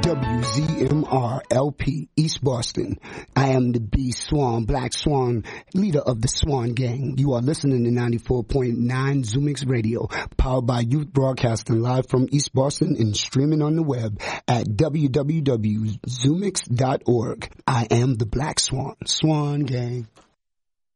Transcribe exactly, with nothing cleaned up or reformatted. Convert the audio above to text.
W Z M R L P, East Boston. I am the B Swan, Black Swan, leader of the Swan Gang. You are listening to ninety-four point nine Zoomix Radio, powered by Youth Broadcasting, live from East Boston and streaming on the web at w w w dot zoomix dot org. I am the Black Swan, Swan Gang.